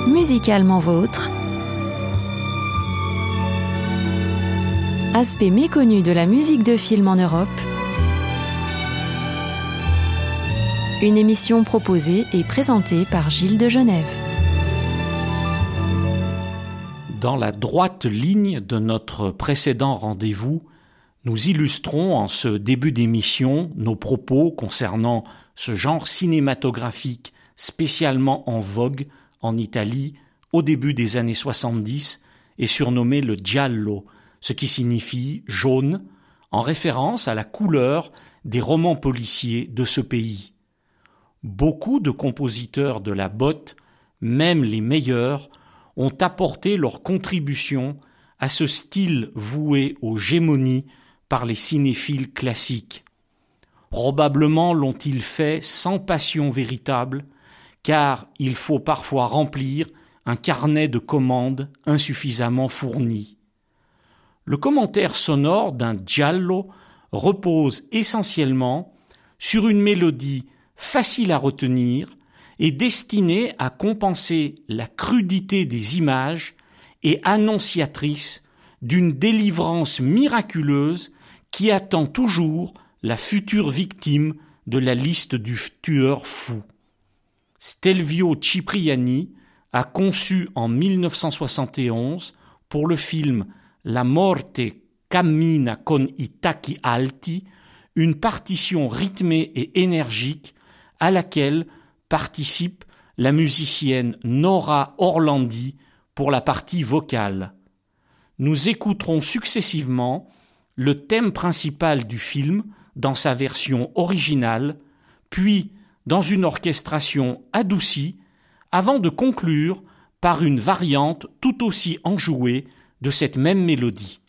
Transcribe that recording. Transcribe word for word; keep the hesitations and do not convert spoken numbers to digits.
Musicalement vôtre. Aspect méconnu de la musique de film en Europe. Une émission proposée et présentée par Gilles de Genève. Dans la droite ligne de notre précédent rendez-vous, nous illustrons en ce début d'émission nos propos concernant ce genre cinématographique spécialement en vogue en Italie au début des années soixante-dix et surnommé le giallo, ce qui signifie jaune, en référence à la couleur des romans policiers de ce pays. Beaucoup de compositeurs de la botte, même les meilleurs, ont apporté leur contribution à ce style voué aux gémonies par les cinéphiles classiques. Probablement l'ont-ils fait sans passion véritable, car il faut parfois remplir un carnet de commandes insuffisamment fourni. Le commentaire sonore d'un giallo repose essentiellement sur une mélodie facile à retenir et destinée à compenser la crudité des images et annonciatrice d'une délivrance miraculeuse qui attend toujours la future victime de la liste du tueur fou. Stelvio Cipriani a conçu en mille neuf cent soixante et onze pour le film La morte cammina con i tacchi alti une partition rythmée et énergique à laquelle participe la musicienne Nora Orlandi pour la partie vocale. Nous écouterons successivement le thème principal du film dans sa version originale, puis dans une orchestration adoucie, avant de conclure par une variante tout aussi enjouée de cette même mélodie.